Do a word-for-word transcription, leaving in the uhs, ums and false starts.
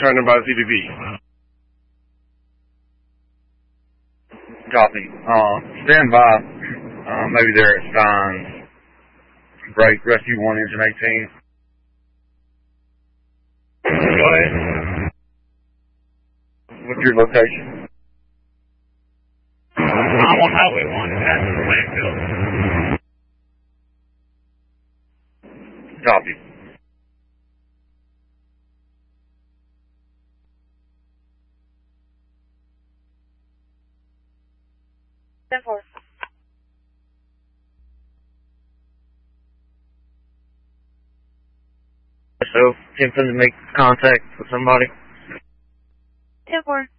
turned in by the C B P. Copy. Uh, stand by. Uh, maybe they're at Steins. Break, rescue one, engine eighteen. Go ahead. What's your location? I'm on Highway one. That's the landfill. Copy. ten four. So, attempting to make contact with somebody? ten four.